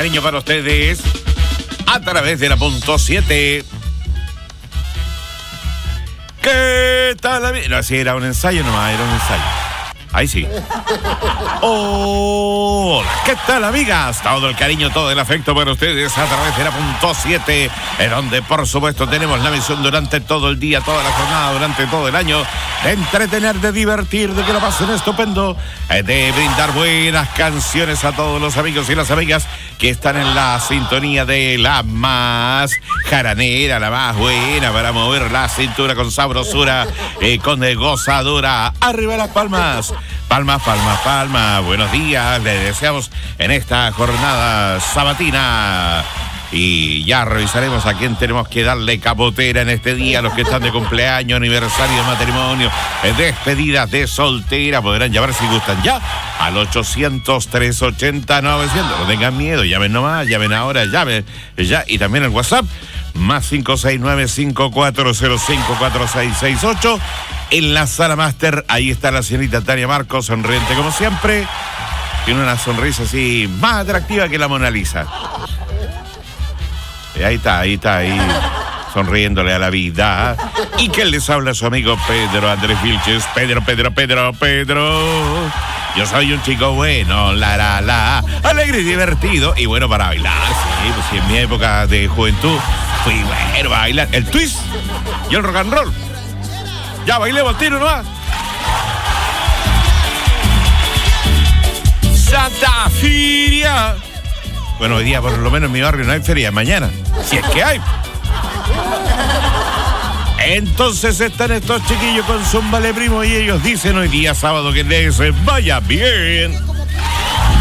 cariño para ustedes a través de la punto 7. ¿Qué tal, amiga? No, si era un ensayo nomás, era un ensayo. Ahí sí. Hola, ¿qué tal, amigas? Todo el cariño, todo el afecto para ustedes a través de la punto 7, en donde, por supuesto, tenemos la misión durante todo el día, toda la jornada, durante todo el año, de entretener, de divertir, de que lo pasen estupendo, de brindar buenas canciones a todos los amigos y las amigas que están en la sintonía de la más jaranera, la más buena para mover la cintura con sabrosura, con gozadura. Arriba las palmas. Palmas, palmas, palmas. Buenos días, les deseamos en esta jornada sabatina. Y ya revisaremos a quién tenemos que darle capotera en este día. Los que están de cumpleaños, aniversario de matrimonio, despedidas de soltera, podrán llamar si gustan ya al 800-380-900. No tengan miedo, llamen nomás, llamen ahora, llamen ya. Y también el WhatsApp, más 569-5405-4668. En la sala máster, ahí está la señorita Tania Marcos, sonriente como siempre. Tiene una sonrisa así más atractiva que la Mona Lisa. Ahí está, sonriéndole a la vida. Y que les habla su amigo Pedro Andrés Vilches. Pedro. Yo soy un chico bueno, la, alegre y divertido. Y bueno para bailar, sí, pues sí, en mi época de juventud fui bueno a bailar. El twist y el rock and roll. Ya bailemos al tiro nomás. Santa Firia. Bueno, hoy día por lo menos en mi barrio no hay feria, mañana, si es que hay. Entonces están estos chiquillos con Zúmbale Primo y ellos dicen hoy día sábado que les vaya bien.